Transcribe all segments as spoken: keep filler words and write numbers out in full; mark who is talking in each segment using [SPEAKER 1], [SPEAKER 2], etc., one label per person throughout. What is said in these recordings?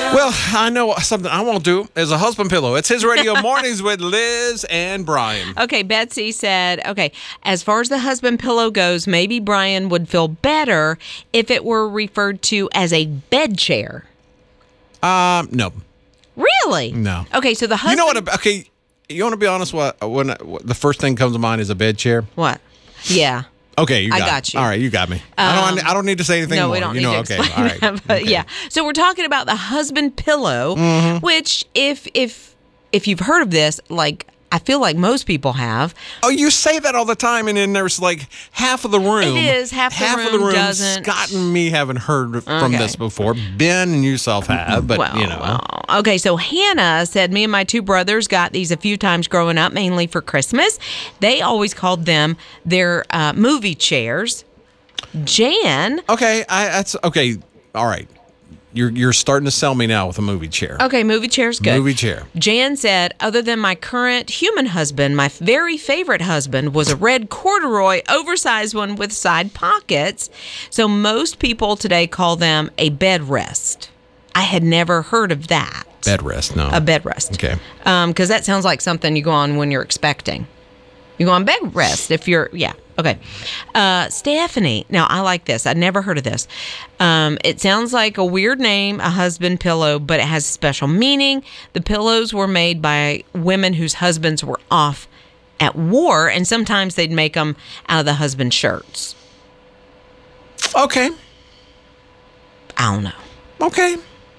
[SPEAKER 1] Well, I know something I won't do is a husband pillow. It's his radio mornings with Liz and Brian.
[SPEAKER 2] Okay, Betsy said, okay, as far as the husband pillow goes, maybe Brian would feel better if it were referred to as a bed chair.
[SPEAKER 1] Um, no.
[SPEAKER 2] Really?
[SPEAKER 1] No.
[SPEAKER 2] Okay, so the husband...
[SPEAKER 1] You know what? Okay, you want to be honest? What when what, the first thing comes to mind is a bed chair?
[SPEAKER 2] What? Yeah.
[SPEAKER 1] Okay, you got
[SPEAKER 2] I got
[SPEAKER 1] it.
[SPEAKER 2] you.
[SPEAKER 1] All right, you got me.
[SPEAKER 2] Um,
[SPEAKER 1] I don't. I don't need to say anything
[SPEAKER 2] no,
[SPEAKER 1] more.
[SPEAKER 2] we don't
[SPEAKER 1] you
[SPEAKER 2] need
[SPEAKER 1] know,
[SPEAKER 2] to
[SPEAKER 1] okay,
[SPEAKER 2] explain
[SPEAKER 1] all right.
[SPEAKER 2] that, but
[SPEAKER 1] okay.
[SPEAKER 2] yeah. So we're talking about the husband pillow,
[SPEAKER 1] Mm-hmm.
[SPEAKER 2] which if if if you've heard of this, like I feel like most people have.
[SPEAKER 1] Oh, you say that all the time, and then there's like half of the room.
[SPEAKER 2] It is, half the
[SPEAKER 1] half
[SPEAKER 2] room
[SPEAKER 1] of the room.
[SPEAKER 2] doesn't.
[SPEAKER 1] Scott and me haven't heard from
[SPEAKER 2] Okay.
[SPEAKER 1] this before. Ben and yourself have, but
[SPEAKER 2] well,
[SPEAKER 1] you know.
[SPEAKER 2] well. Okay, so Hannah said, me and my two brothers got these a few times growing up, mainly for Christmas. They always called them their uh, movie chairs. Jan.
[SPEAKER 1] Okay, I that's okay. All right, you're you're starting to sell me now with a movie chair.
[SPEAKER 2] Okay, movie chair's good.
[SPEAKER 1] Movie chair.
[SPEAKER 2] Jan said, other than my current human husband, my very favorite husband was a red corduroy, oversized one with side pockets. So most people today call them a bed rest. I had never heard of that.
[SPEAKER 1] Bed rest, no.
[SPEAKER 2] A bed rest.
[SPEAKER 1] Okay.
[SPEAKER 2] Um, because that sounds like something you go on when you're expecting. You go on bed rest if you're, yeah. Okay. Uh, Stephanie. Now, I like this. I never heard of this. Um, it sounds like a weird name, a husband pillow, but it has a special meaning. The pillows were made by women whose husbands were off at war, and sometimes they'd make them out of the husband's shirts.
[SPEAKER 1] Okay.
[SPEAKER 2] I don't know.
[SPEAKER 1] Okay.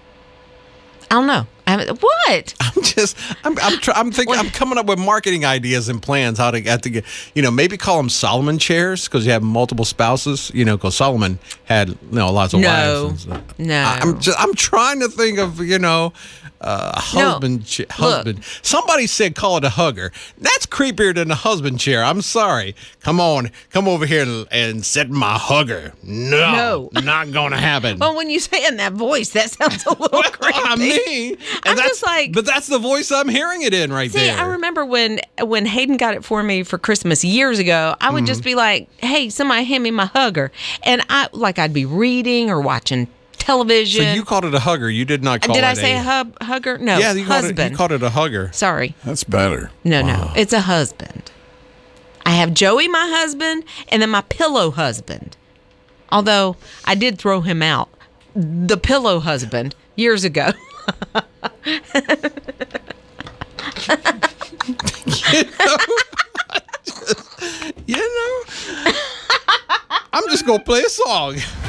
[SPEAKER 2] I don't know. I haven't, what?
[SPEAKER 1] I'm just, I'm, I'm, try, I'm thinking, I'm coming up with marketing ideas and plans how to get to get, you know, maybe call them Solomon chairs because you have multiple spouses, you know, because Solomon had, you know, lots of
[SPEAKER 2] No.
[SPEAKER 1] wives. And stuff.
[SPEAKER 2] No.
[SPEAKER 1] I, I'm just, I'm trying to think of, you know, uh, husband,
[SPEAKER 2] No.
[SPEAKER 1] cha- husband. Somebody said call it a hugger. That's creepier than a husband chair. I'm sorry. Come on, come over here and, and sit in my hugger. No,
[SPEAKER 2] No.
[SPEAKER 1] not gonna happen.
[SPEAKER 2] Well, when you say it in that voice, that sounds a little
[SPEAKER 1] Well,
[SPEAKER 2] creepy.
[SPEAKER 1] I mean, and
[SPEAKER 2] I'm
[SPEAKER 1] that's,
[SPEAKER 2] just like-
[SPEAKER 1] but that's the voice I'm hearing it in right
[SPEAKER 2] See,
[SPEAKER 1] there.
[SPEAKER 2] I remember when when Hayden got it for me for Christmas years ago, I would
[SPEAKER 1] Mm-hmm.
[SPEAKER 2] just be like, hey, somebody hand me my hugger. And I like I'd be reading or watching television.
[SPEAKER 1] So you called it a hugger. You did not call
[SPEAKER 2] Did
[SPEAKER 1] it
[SPEAKER 2] I say
[SPEAKER 1] a
[SPEAKER 2] a hub, hugger? No,
[SPEAKER 1] Yeah, you called,
[SPEAKER 2] husband.
[SPEAKER 1] it, you called it a hugger.
[SPEAKER 2] Sorry.
[SPEAKER 3] That's better.
[SPEAKER 2] No, no. It's a husband. I have Joey, my husband, and then my pillow husband. Although I did throw him out. The pillow husband years ago.
[SPEAKER 1] You know, I'm just gonna play a song.